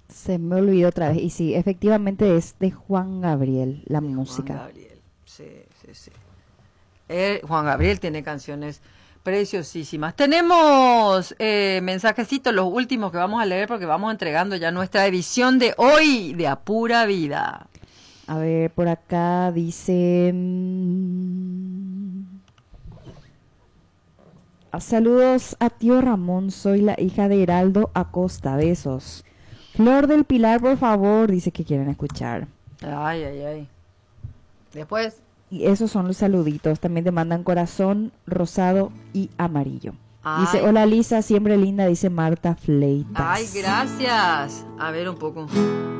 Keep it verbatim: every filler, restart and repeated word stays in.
Se me olvidó otra vez. Y sí, efectivamente es de Juan Gabriel, la De Juan música. Gabriel. Sí, sí, sí. Eh, Juan Gabriel tiene canciones preciosísimas. Tenemos eh, mensajecitos, los últimos que vamos a leer porque vamos entregando ya nuestra edición de hoy de A Pura Vida. A ver, por acá dice... mm, saludos a tío Ramón, soy la hija de Heraldo Acosta, besos. Flor del Pilar, por favor, dice que quieren escuchar. Ay, ay, ay. Después. Y esos son los saluditos. También te mandan corazón rosado y amarillo. Dice, Ay, hola Lisa, siempre linda, dice Marta Fleitas. ay, gracias. A ver un poco.